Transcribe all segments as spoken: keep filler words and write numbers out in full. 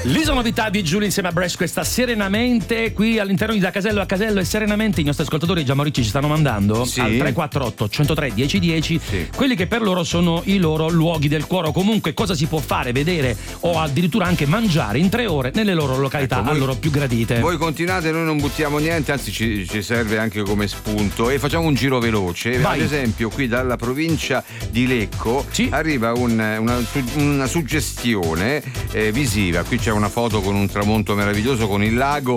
L'isola novità di Giulio insieme a Bresh, questa Serenamente qui all'interno di Da Casello a Casello. E serenamente i nostri ascoltatori Già Maurici ci stanno mandando sì. al tre quattro otto, centotré, dieci dieci sì. quelli che per loro sono i loro luoghi del cuore, o comunque cosa si può fare, vedere o addirittura anche mangiare in tre ore nelle loro località, ecco, voi, a loro più gradite. Voi continuate, noi non buttiamo niente, anzi ci, ci serve anche come spunto, e facciamo un giro veloce. Vai. Ad esempio qui dalla provincia di Lecco sì. arriva un, una, una suggestione eh, visiva. Qui c'è una foto con un tramonto meraviglioso, con il lago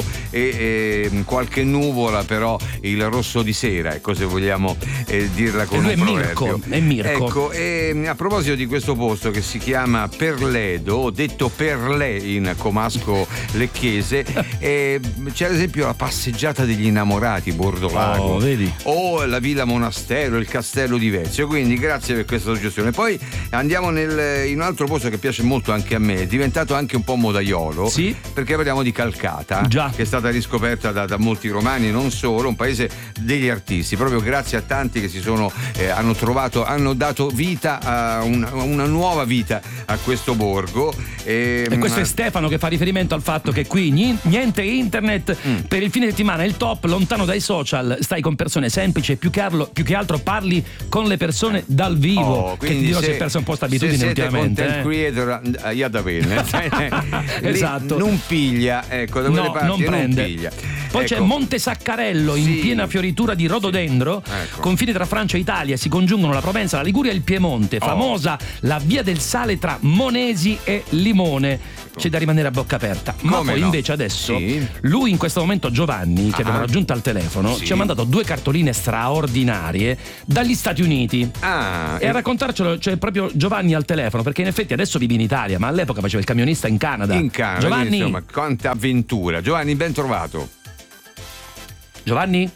e, e qualche nuvola, però il rosso di sera, ecco, se vogliamo eh, dirla con un proverbio. È Mirko. Ecco, e a proposito di questo posto che si chiama Perledo, detto Perlè in comasco lecchese, eh, c'è ad esempio la passeggiata degli innamorati Bordolago, oh, vedi? o la Villa Monastero, il Castello di Vezio. Quindi grazie per questa suggestione. Poi andiamo nel, in un altro posto che piace molto anche a me, è diventato anche un po' modaiolo, sì. perché parliamo di Calcata, Già. che è stata riscoperta da, da molti romani e non solo, un paese degli artisti, proprio grazie a tanti che si sono eh, hanno trovato, hanno dato vita a una, una nuova vita a questo borgo. E, e questo ma... è Stefano che fa riferimento al fatto che qui niente internet mm. per il fine settimana, il top, lontano dai social, stai con persone semplici e più che, altro, più che altro parli con le persone dal vivo. Oh, che ti dirò, se, si è persa un po' sta abitudine se ultimamente. Content eh. creator, io da bene. Esatto. Non piglia, ecco, da quelle no, parti non prende. Non piglia. Poi ecco. c'è Monte Saccarello sì. in piena fioritura di rododendro, ecco. confine tra Francia e Italia, si congiungono la Provenza, la Liguria e il Piemonte, famosa oh. la via del sale tra Monesi e Limone. C'è da rimanere a bocca aperta. Ma Come poi no? invece adesso sì. lui in questo momento, Giovanni, che ah. abbiamo raggiunto al telefono, sì. ci ha mandato due cartoline straordinarie dagli Stati Uniti. Ah, e e... a raccontarcelo c'è proprio Giovanni al telefono, perché in effetti adesso vive in Italia, ma all'epoca faceva il camionista in Canada. In Canada, Giovanni, insomma, quanta avventura. Giovanni, ben trovato. Giovanni?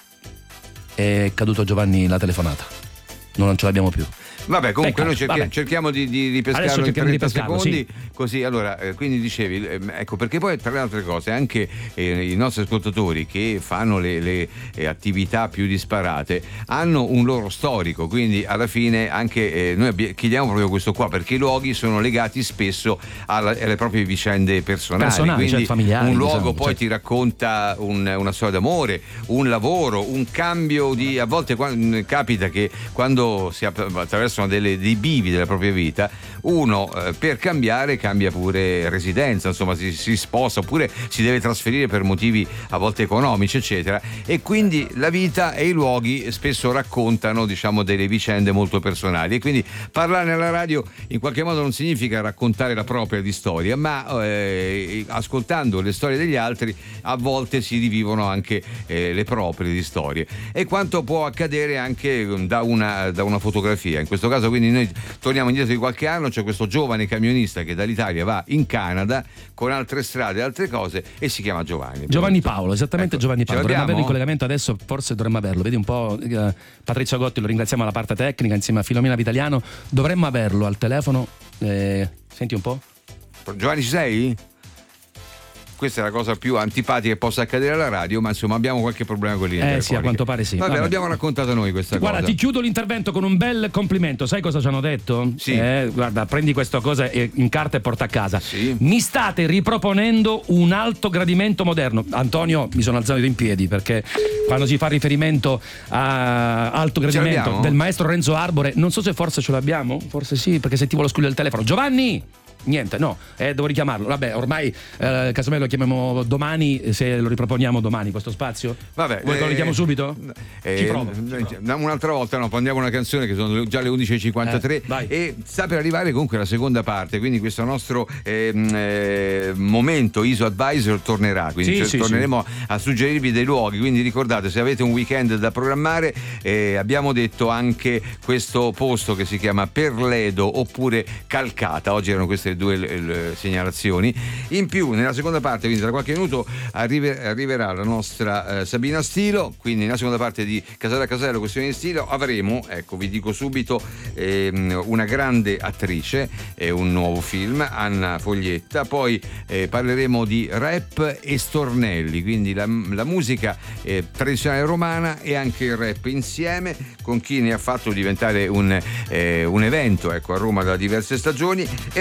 È caduto Giovanni la telefonata. Non ce l'abbiamo più. Vabbè, comunque Peccato, noi cerchi- vabbè. cerchiamo di, di, di pescarlo in trenta di pescarlo, secondi, sì. così. Allora, eh, quindi dicevi, eh, ecco, perché poi tra le altre cose anche eh, i nostri ascoltatori che fanno le, le eh, attività più disparate hanno un loro storico, quindi alla fine anche eh, noi abbi- chiediamo proprio questo qua, perché i luoghi sono legati spesso alla, alle proprie vicende personali, personali, quindi cioè familiari, un luogo diciamo, poi certo. ti racconta un, una storia d'amore, un lavoro, un cambio di, a volte quando, capita che quando si attraversano delle, dei bivi della propria vita, uno eh, per cambiare cambia pure residenza, insomma si, si sposta oppure si deve trasferire per motivi a volte economici eccetera, e quindi la vita e i luoghi spesso raccontano, diciamo, delle vicende molto personali, e quindi parlare alla radio in qualche modo non significa raccontare la propria di storia, ma eh, ascoltando le storie degli altri a volte si rivivono anche eh, le proprie di storie, e quanto può accadere anche da una, da una fotografia. In questo caso quindi noi torniamo indietro di qualche anno, c'è questo giovane camionista che dall'Italia va in Canada con altre strade e altre cose e si chiama Giovanni. Giovanni Paolo, esattamente, ecco, Giovanni Paolo. Dovremmo averlo in collegamento adesso, forse dovremmo averlo. Vedi un po', eh, Patrizio Gotti, lo ringraziamo alla parte tecnica insieme a Filomena Vitaliano. Dovremmo averlo al telefono. Eh, senti un po'. Giovanni, ci sei? Questa è la cosa più antipatica che possa accadere alla radio, ma insomma abbiamo qualche problema con l'interno. Eh sì, a quanto pare sì. Vabbè, Vabbè. l'abbiamo raccontata noi questa guarda, cosa. Guarda, ti chiudo l'intervento con un bel complimento. Sai cosa ci hanno detto? Sì. Eh, guarda, prendi questa cosa in carta e porta a casa. Sì. Mi state riproponendo un alto gradimento moderno. Antonio, mi sono alzato in piedi perché quando si fa riferimento a alto gradimento del maestro Renzo Arbore, non so se forse ce l'abbiamo, forse sì, perché sentivo lo squillo del telefono. Giovanni! Niente, no, eh, devo richiamarlo. Vabbè, ormai eh, casomai lo chiamiamo domani, se lo riproponiamo domani questo spazio. Vabbè, vuoi che lo richiamo subito? Eh, Ci provo. Un'altra volta no, andiamo una canzone che sono già le undici e cinquantatré eh, e sta per arrivare comunque la seconda parte, quindi questo nostro eh, eh, momento I S O Advisor tornerà, quindi sì, cioè, sì, torneremo sì. a suggerirvi dei luoghi, quindi ricordate, se avete un weekend da programmare, eh, abbiamo detto anche questo posto che si chiama Perledo oppure Calcata. Oggi erano queste due le, le segnalazioni. In più nella seconda parte, quindi tra qualche minuto arrive, arriverà la nostra eh, Sabina Stilo, quindi nella seconda parte di Casello a Casello, questione di stilo, avremo, ecco vi dico subito, ehm, una grande attrice e un nuovo film, Anna Foglietta. Poi eh, parleremo di rap e stornelli, quindi la, la musica eh, tradizionale romana e anche il rap insieme, con chi ne ha fatto diventare un, eh, un evento, ecco, a Roma da diverse stagioni. E poi naturalmente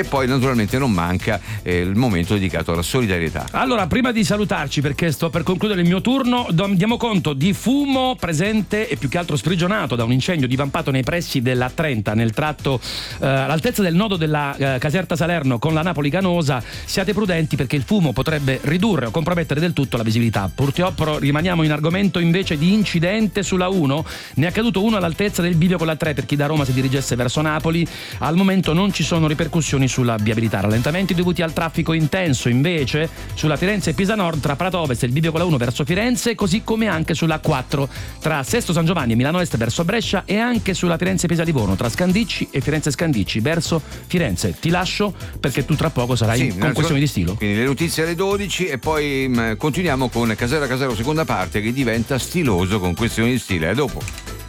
naturalmente non manca eh, il momento dedicato alla solidarietà. Allora, prima di salutarci, perché sto per concludere il mio turno, diamo conto di fumo presente e più che altro sprigionato da un incendio divampato nei pressi della Trenta, nel tratto eh, all'altezza del nodo della eh, Caserta Salerno con la Napoli Canosa. Siate prudenti perché il fumo potrebbe ridurre o compromettere del tutto la visibilità. Purtroppo rimaniamo in argomento invece di incidente sulla uno. Ne è accaduto uno all'altezza del bivio con la tre per chi da Roma si dirigesse verso Napoli. Al momento non ci sono ripercussioni sulla viabilità. Rallentamenti dovuti al traffico intenso invece sulla Firenze e Pisa Nord tra Prato Ovest e il bivio con la uno verso Firenze, così come anche sulla quattro tra Sesto San Giovanni e Milano Est verso Brescia, e anche sulla Firenze Pisa Livorno tra Scandicci e Firenze Scandicci verso Firenze. Ti lascio perché tu tra poco sarai sì, con questioni di stilo. Quindi le notizie alle dodici e poi mh, continuiamo con Casera Casero seconda parte, che diventa stiloso con questioni di stile. A dopo.